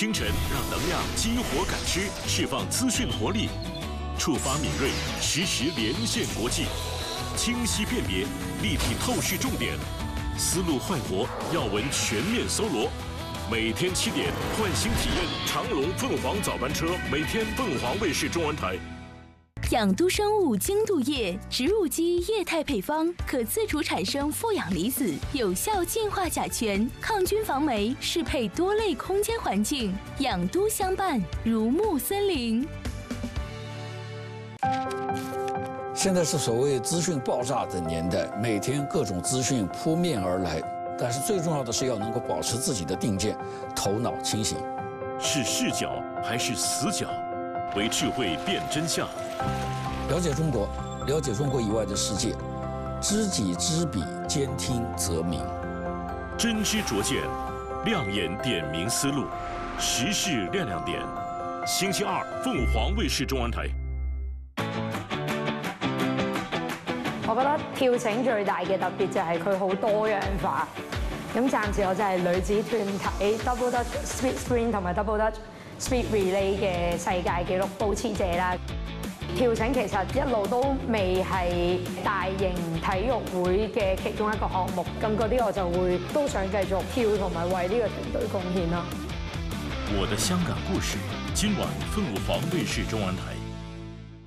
清晨让能量激活感知，释放资讯活力，触发敏锐，实时连线国际，清晰辨别，立体透视重点，思路焕活，要闻全面搜罗。每天7点，换新体验长隆凤凰早班车，每天凤凰卫视中文台。 养都生物精度液植入基液态配方，可自主产生负氧离子，有效净化甲醛，抗菌防霉，适配多类空间环境。养都相伴，如沐森林。 现在是所谓资讯爆炸的年代，每天各种资讯扑面而来，但是最重要的是要能够保持自己的定见，头脑清醒。 是视角还是死角？为智慧辨真相。 了解中国，了解中国以外的世界，知己知彼，兼听则明。 真知灼见，亮眼点明思路，时事亮亮点。星期二，凤凰卫視中文台。 我覺得跳繩最大嘅特別就係佢好多樣化。咁暫時我就係女子團體 Double Dutch Speed Sprint 同埋 Double Dutch Speed Relay 嘅世界紀錄保持者啦。跳繩其實一路都未係大型體育會嘅其中一個項目，咁嗰啲我就會都想繼續跳同埋為呢個團隊貢獻啦。 我的香港故事，今晚鳳凰衛視中文台。